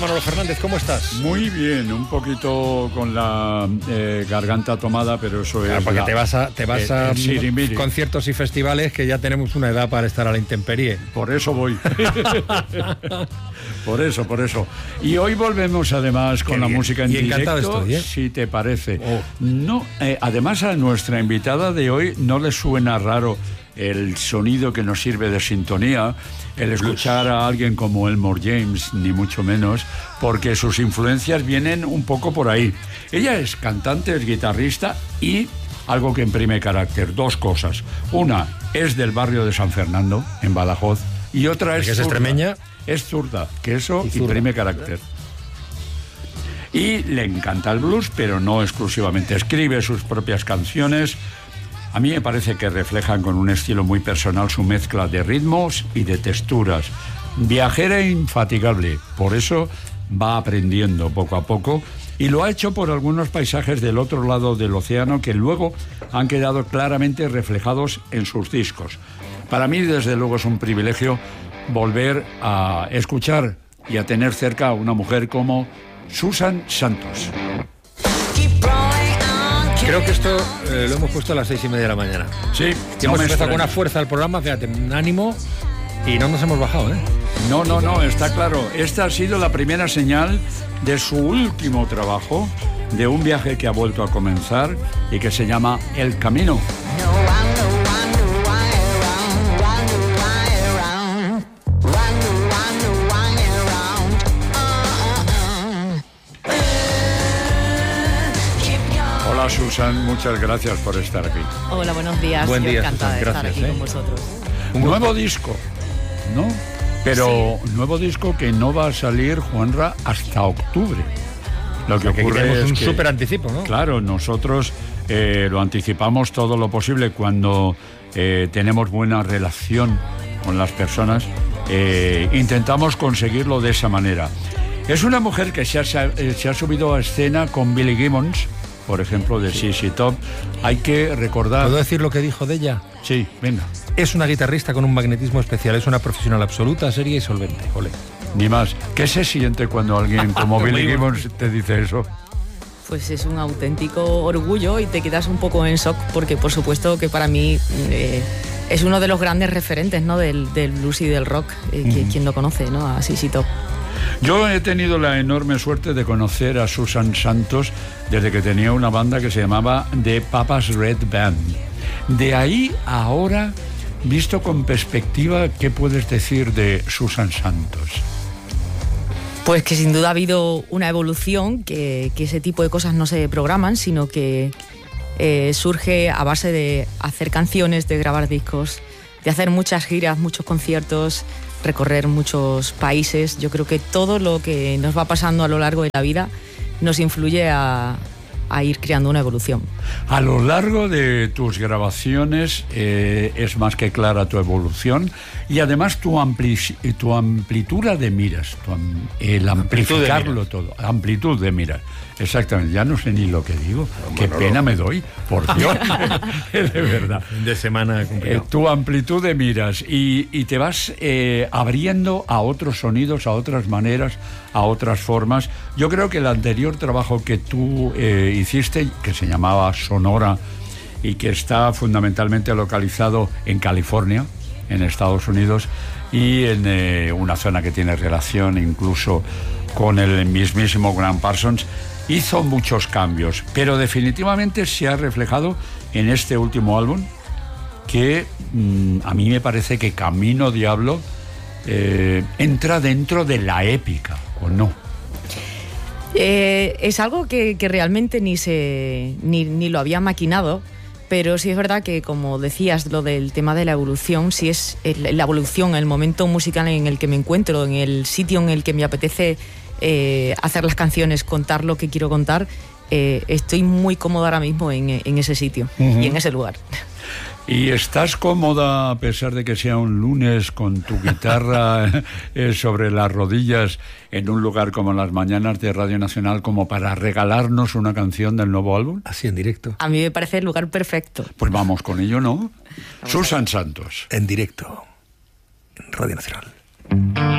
Manolo Fernández, ¿cómo estás? Muy bien, un poquito con la garganta tomada, pero eso es... Porque te vas a sirimiri. Conciertos y festivales que ya tenemos una edad para estar a la intemperie. Por eso voy. Por eso. Y hoy volvemos además con la música en directo, encantado estoy, si te parece. No, además a nuestra invitada de hoy no le suena raro el sonido que nos sirve de sintonía, el escuchar a alguien como Elmore James, ni mucho menos, porque sus influencias vienen un poco por ahí. Ella es cantante, es guitarrista y algo que imprime carácter, dos cosas. Una, es del barrio de San Fernando, en Badajoz, y otra es zurda. extremeña. Es zurda, que eso imprime carácter. Y le encanta el blues, pero no exclusivamente. Escribe sus propias canciones. A mí me parece que reflejan con un estilo muy personal su mezcla de ritmos y de texturas. Viajera e infatigable, por eso va aprendiendo poco a poco y lo ha hecho por algunos paisajes del otro lado del océano que luego han quedado claramente reflejados en sus discos. Para mí, desde luego, es un privilegio volver a escuchar y a tener cerca a una mujer como Susan Santos. Creo que esto lo hemos puesto a las 6:30 de la mañana. Sí, hemos empezado con una fuerza al programa, fíjate, un ánimo, y no nos hemos bajado, ¿eh? No, está claro. Esta ha sido la primera señal de su último trabajo, de un viaje que ha vuelto a comenzar y que se llama El Camino. Hola Susan, muchas gracias por estar aquí. Hola, buenos días. Buen día, encantada Susan, de estar gracias, aquí con vosotros. Un nuevo disco, ¿no? Pero nuevo disco que no va a salir, Juanra, hasta octubre. Lo que ocurre es un que, súper anticipo, ¿no? Claro, nosotros lo anticipamos todo lo posible cuando tenemos buena relación con las personas. Intentamos conseguirlo de esa manera. Es una mujer que se ha subido a escena con Billy Gibbons, por ejemplo, de ZZ Top. Hay que recordar... ¿Puedo decir lo que dijo de ella? Sí, venga. Es una guitarrista con un magnetismo especial, es una profesional absoluta, seria y solvente. Ole. Ni más. ¿Qué se siente cuando alguien como Billy Gibbons te dice eso? Pues es un auténtico orgullo y te quedas un poco en shock porque, por supuesto, que para mí es uno de los grandes referentes, ¿no? del blues y del rock. Quien lo conoce, ¿no? A ZZ Top. Yo he tenido la enorme suerte de conocer a Susan Santos desde que tenía una banda que se llamaba The Papa's Red Band. De ahí a ahora, visto con perspectiva, ¿qué puedes decir de Susan Santos? Pues que sin duda ha habido una evolución, que ese tipo de cosas no se programan, sino que surge a base de hacer canciones, de grabar discos, de hacer muchas giras, muchos conciertos, recorrer muchos países. Yo creo que todo lo que nos va pasando a lo largo de la vida nos influye a ir creando una evolución. A lo largo de tus grabaciones es más que clara tu evolución y además tu amplitud de miras, el amplificarlo todo, amplitud de miras. Exactamente, ya no sé ni lo que digo. Qué pena me doy, por Dios. De verdad. De semana complicado. Tu amplitud de miras y te vas abriendo a otros sonidos, a otras maneras, a otras formas. Yo creo que el anterior trabajo que tú hiciste, que se llamaba Sonora y que está fundamentalmente localizado en California, en Estados Unidos, y en una zona que tiene relación incluso con el mismísimo Graham Parsons, hizo muchos cambios, pero definitivamente se ha reflejado en este último álbum que a mí me parece que Camino Diablo entra dentro de la épica, ¿o no? Es algo que realmente ni lo había maquinado, pero sí es verdad que, como decías, lo del tema de la evolución, si es la evolución, el momento musical en el que me encuentro, en el sitio en el que me apetece hacer las canciones, contar lo que quiero contar, estoy muy cómoda ahora mismo en ese sitio y en ese lugar. ¿Y estás cómoda a pesar de que sea un lunes con tu guitarra sobre las rodillas en un lugar como las mañanas de Radio Nacional como para regalarnos una canción del nuevo álbum? Así en directo. A mí me parece el lugar perfecto. Pues vamos con ello, ¿no? Susan Santos. En directo. En Radio Nacional.